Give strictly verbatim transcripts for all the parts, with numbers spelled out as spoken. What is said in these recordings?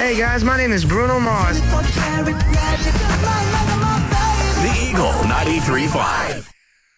Hey guys, my name is Bruno Mars. The Eagle ninety-three point five.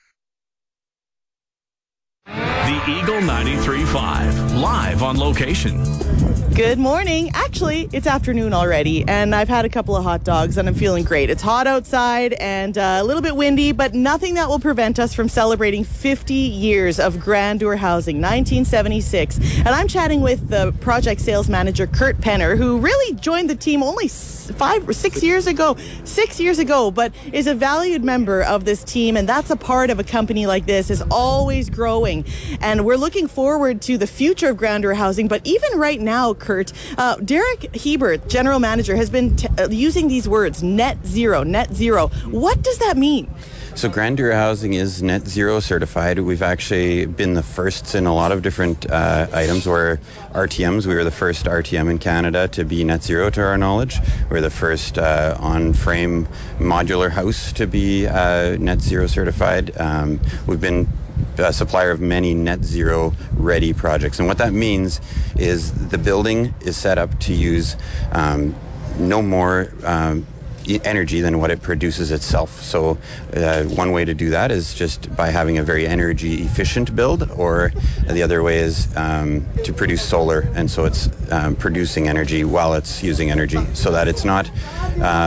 The Eagle ninety-three point five, live on location. Good morning. Actually, it's afternoon already, and I've had a couple of hot dogs, and I'm feeling great. It's hot outside and uh, a little bit windy, but nothing that will prevent us from celebrating fifty years of Grandeur Housing, nineteen seventy-six. And I'm chatting with the project sales manager, Kurt Penner, who really joined the team only five or six years ago, six years ago, but is a valued member of this team, and that's a part of a company like this, is always growing. And we're looking forward to the future of Grandeur Housing, but even right now, Kurt, uh, Derek Hebert, general manager, has been t- uh, using these words, net zero, net zero. What does that mean? So Grandeur Housing is net zero certified. We've actually been the first in a lot of different uh, items. We're R T Ms. We were the first R T M in Canada to be net zero to our knowledge. We're the first uh, on-frame modular house to be uh, net zero certified. Um, we've been a supplier of many net zero ready projects. And what that means is the building is set up to use um, no more um, energy than what it produces itself. So uh, one way to do that is just by having a very energy efficient build, or the other way is um, to produce solar, and so it's um, producing energy while it's using energy, so that it's not uh,